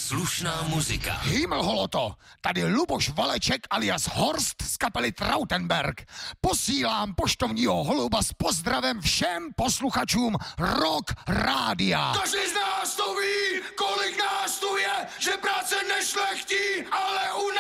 slušná muzika. Himmelholoto, tady Luboš Valeček alias Horst z kapely Trautenberg. Posílám poštovního holuba s pozdravem všem posluchačům Rock Rádia. Každý z nás to ví, kolik nás tu je, že práce nešlechtí, ale u